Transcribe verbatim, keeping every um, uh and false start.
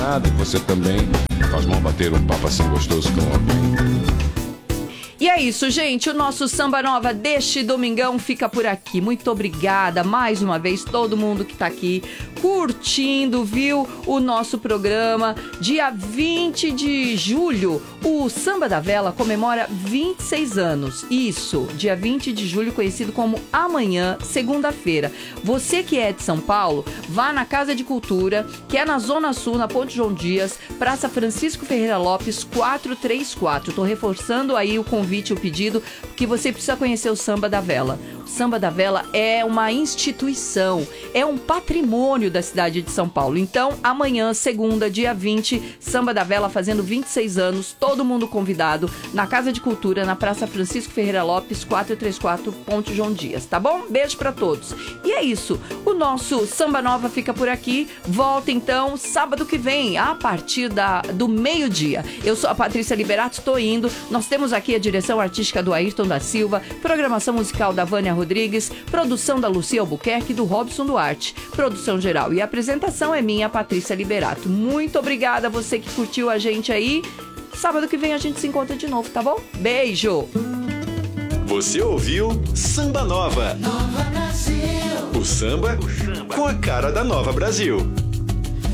Nada, e você também faz mal bater um papo assim gostoso com alguém. E é isso, gente. O nosso Samba Nova deste domingão fica por aqui. Muito obrigada mais uma vez, todo mundo que tá aqui curtindo, viu, o nosso programa. Dia vinte de julho, o Samba da Vela comemora vinte e seis anos. Isso, dia vinte de julho, conhecido como amanhã, segunda-feira. Você que é de São Paulo, vá na Casa de Cultura, que é na Zona Sul, na Ponte João Dias, Praça Francisco Ferreira Lopes, quatrocentos e trinta e quatro. Tô reforçando aí o convite, o pedido, que você precisa conhecer o Samba da Vela. O Samba da Vela é uma instituição, é um patrimônio da cidade de São Paulo. Então, amanhã, segunda, dia vinte, Samba da Vela fazendo vinte e seis anos, todo mundo convidado, na Casa de Cultura, na Praça Francisco Ferreira Lopes, quatrocentos e trinta e quatro, Ponte João Dias, tá bom? Beijo pra todos. E é isso, o nosso Samba Nova fica por aqui, volta então sábado que vem, a partir da, do meio-dia. Eu sou a Patrícia Liberato, tô indo, nós temos aqui a direção artística do Ayrton da Silva, programação musical da Vânia Rodrigues, produção da Lucia Albuquerque e do Robson Duarte, produção geral e apresentação é minha, Patrícia Liberato. Muito obrigada a você que curtiu a gente aí. Sábado que vem a gente se encontra de novo, tá bom? Beijo! Você ouviu Samba Nova. Nova Brasil. O samba, o samba com a cara da Nova Brasil.